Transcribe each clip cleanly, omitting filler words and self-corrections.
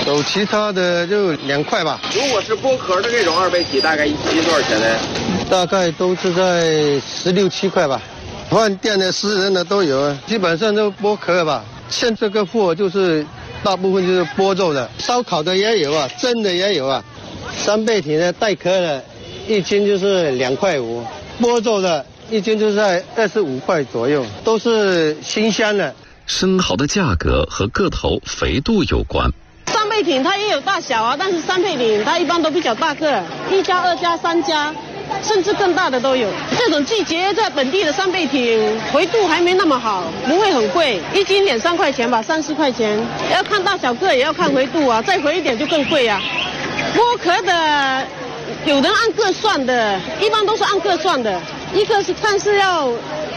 有其他的就2块吧。 如果是剥壳的这种2倍体，大概一斤多少钱呢？ 大概都是在16、17块吧。饭店的、私人的都有，基本上都剥壳吧。像这个货就是大部分就是剥肉的，烧烤的也有啊，蒸的也有啊。3倍体呢带壳的，一斤就是2块5；剥肉的一斤就在25块左右，都是新鲜的。 生蚝的价格和个头、肥度有关。 3倍体它也有大小啊，但是3倍体它一般都比较大个，1加、2加、3加，甚至更大的都有。这种季节在本地的3倍体回度还没那么好，不会很贵，一斤2-3块钱吧，30块钱。要看大小个，也要看回度啊，再回一点就更贵啊。剥壳的有人按个算的，一般都是按个算的，一个是看是要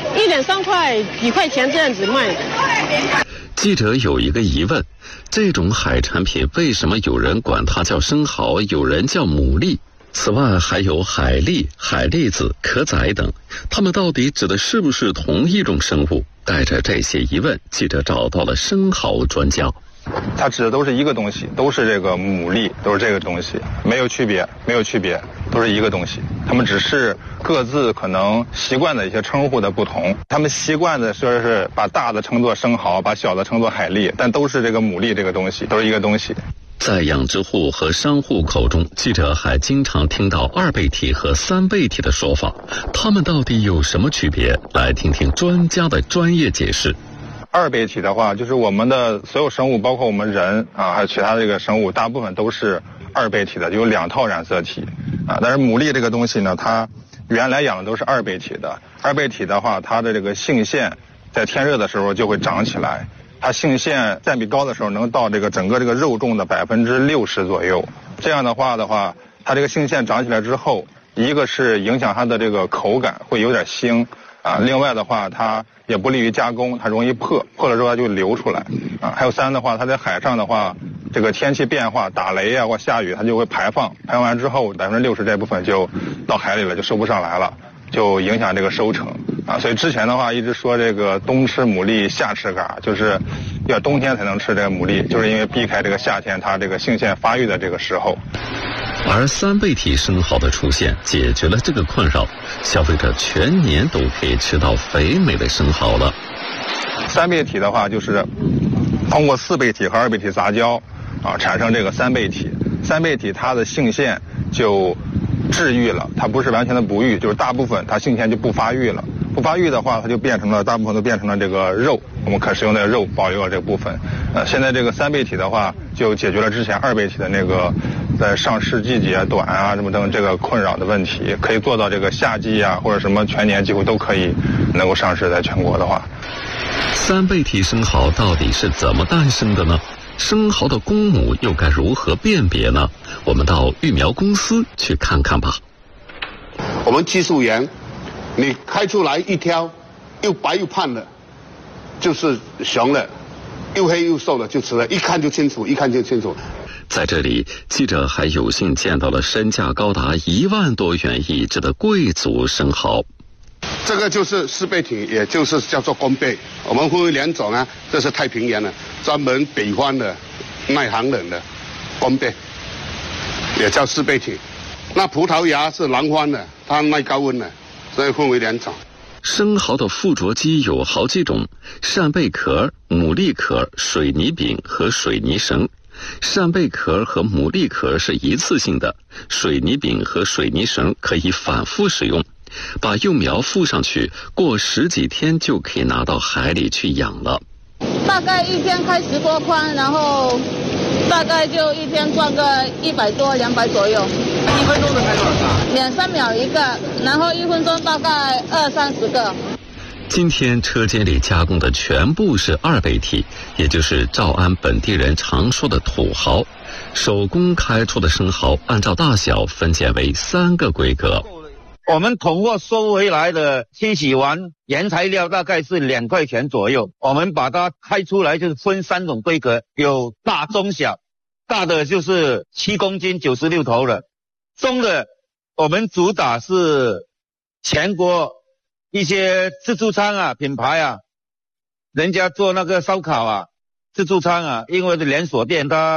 1-3块几块钱这样子卖。 记者有一个疑问，这种海产品为什么有人管它叫生蚝，有人叫牡蛎？此外还有海蛎、海蛎子、壳仔等，它们到底指的是不是同一种生物？带着这些疑问，记者找到了生蚝专家。 它指的都是一个东西，都是这个牡蛎，都是这个东西，没有区别，都是一个东西。他们只是各自可能习惯的一些称呼的不同。他们习惯的说是把大的称作生蚝，把小的称作海蛎，但都是这个牡蛎这个东西，都是一个东西。 在养殖户和商户口中，记者还经常听到2倍体和3倍体的说法，它们到底有什么区别？来听听专家的专业解释。 2倍体的话，就是我们的所有生物，包括我们人啊，还有其他这个生物，大部分都是2倍体的，有2套染色体啊。但是牡蛎这个东西呢，它原来养的都是2倍体的。2倍体的话，它的这个性腺在天热的时候就会长起来，它性腺占比高的时候能到这个整个这个肉重的60%左右。这样的话，它这个性腺长起来之后，一个是影响它的这个口感会有点腥啊，另外的话它也不利于加工，它容易破了之后它就流出来啊。还有3的话，它在海上的话，这个天气变化打雷啊或下雨，它就会排放完之后60%这部分就到海里了，就收不上来了，就影响这个收成啊。所以之前的话一直说这个冬吃牡蛎夏吃蛤，就是要冬天才能吃这个牡蛎，就是因为避开这个夏天它这个性腺发育的这个时候。 而3倍体生蚝的出现解决了这个困扰，消费者全年都可以吃到肥美的生蚝了。 3倍体的话，就是通过4倍体和2倍体杂交啊，产生这个3倍体。3倍体它的性腺就治愈了，它不是完全的不育，就是大部分它性腺就不发育了。不发育的话，它就大部分都变成了这个肉，我们可食用的肉保留了这个部分。现在这个3倍体的话，就解决了之前2倍体的那个在上市季节短啊什么等这个困扰的问题，可以做到这个夏季啊或者什么全年几乎都可以能够上市，在全国的话。 3倍体生蚝到底是怎么诞生的呢？生蚝的公母又该如何辨别呢？我们到育苗公司去看看吧。 我们技术员，你开出来一挑又白又胖的，就是雄的；又黑又瘦的就雌的，一看就清楚。 在这里，记者还有幸见到了身价高达1万多元一只的贵族生蚝。 这个就是4倍体，也就是叫做公倍。我们分为2种啊，这是太平洋的，专门北方的耐寒冷的公倍，也叫4倍体。那葡萄牙是南方的，它耐高温的，所以分为2种。 生蚝的附着基有好几种：扇贝壳、牡蛎壳、水泥饼和水泥绳。扇贝壳和牡蛎壳是一次性的，水泥饼和水泥绳可以反复使用。把幼苗附上去，过10几天就可以拿到海里去养了。 大概一天开10多筐，然后大概就一天赚个100多200左右。 1分钟能开多少个 ？2-3秒一个，然后1分钟大概20-30个。 今天车间里加工的全部是2倍体，也就是诏安本地人常说的土蚝。手工开出的生蚝按照大小分拣为3个规格。 我们统货收回来的清洗完原材料大概是2块钱左右，我们把它开出来就是分3种规格，有大中小，大的就是7公斤96头的，中的我们主打是全国一些自助餐啊品牌啊，人家做那个烧烤啊自助餐啊，因为是连锁店它